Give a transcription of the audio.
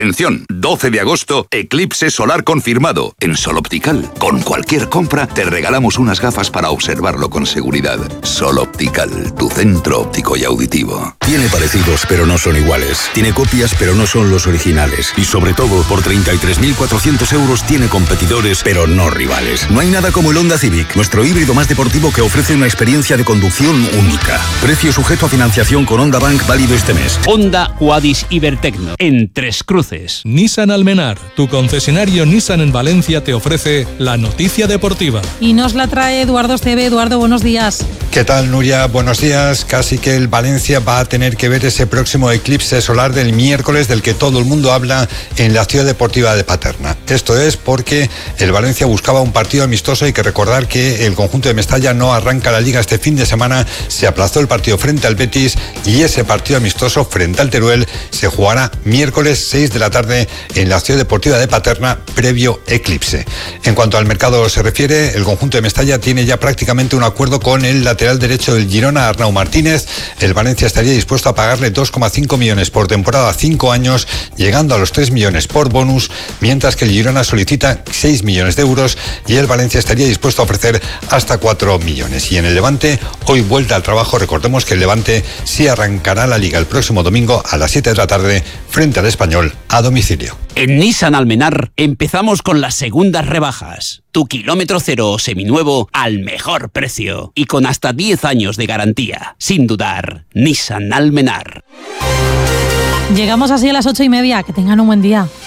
Atención, 12 de agosto, eclipse solar confirmado. En Sol Optical, con cualquier compra, te regalamos unas gafas para observarlo con seguridad. Sol Optical, tu centro óptico y auditivo. Tiene parecidos, pero no son iguales. Tiene copias, pero no son los originales. Y sobre todo, por 33.400 euros tiene competidores, pero no rivales. No hay nada como el Honda Civic, nuestro híbrido más deportivo que ofrece una experiencia de conducción única. Precio sujeto a financiación con Honda Bank válido este mes. Honda Quadis Ibertecno, en Tres Cruces. Nissan Almenar, tu concesionario Nissan en Valencia, te ofrece la noticia deportiva. Y nos la trae Eduardo Esteve. Eduardo, buenos días. ¿Qué tal, Nuria? Buenos días. Casi que el Valencia va a tener que ver ese próximo eclipse solar del miércoles del que todo el mundo habla en la ciudad deportiva de Paterna. Esto es porque el Valencia buscaba un partido amistoso. Hay que recordar que el conjunto de Mestalla no arranca la liga este fin de semana. Se aplazó el partido frente al Betis y ese partido amistoso frente al Teruel se jugará miércoles 6 de la tarde en la ciudad deportiva de Paterna, previo eclipse. En cuanto al mercado se refiere, el conjunto de Mestalla tiene ya prácticamente un acuerdo con el lateral derecho del Girona, Arnau Martínez. El Valencia estaría dispuesto a pagarle 2,5 millones por temporada, 5 años, llegando a los 3 millones por bonus, mientras que el Girona solicita 6 millones de euros y el Valencia estaría dispuesto a ofrecer hasta 4 millones. Y en el Levante, hoy vuelta al trabajo. Recordemos que el Levante sí arrancará la liga el próximo domingo a las 7 de la tarde frente al Español a domicilio. En Nissan Almenar empezamos con las segundas rebajas. Tu kilómetro cero o seminuevo al mejor precio y con hasta 10 años de garantía. Sin dudar, Nissan Almenar. Llegamos así a las 8:30. Que tengan un buen día.